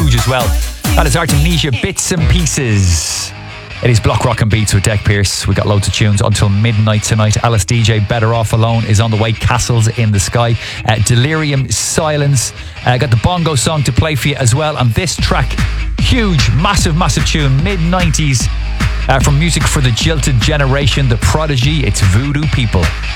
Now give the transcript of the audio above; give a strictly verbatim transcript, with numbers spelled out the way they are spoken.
huge as well. That is Artemisia, Bits and Pieces. It is Block Rock and Beats with Deck Pierce. We got loads of tunes until midnight tonight. Alice D J, Better Off Alone is on the way. Castles in the Sky. Uh, Delirium, Silence. Uh, got the Bongo song to play for you as well. And this track, huge, massive, massive tune, mid nineties, uh, from Music for the Jilted Generation, The Prodigy. It's Voodoo People.